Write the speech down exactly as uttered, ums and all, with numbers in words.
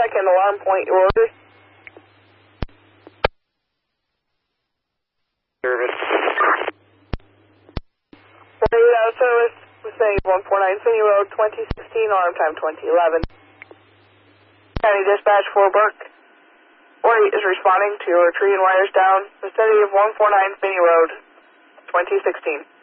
second alarm point, your orders. Service. forty-eight out of service, Vicinity one forty-nine Finney Road, twenty sixteen, alarm time twenty eleven. County Dispatch for Burke. forty-eight is responding to your tree and wires down, vicinity of one forty-nine Finney Road, twenty sixteen.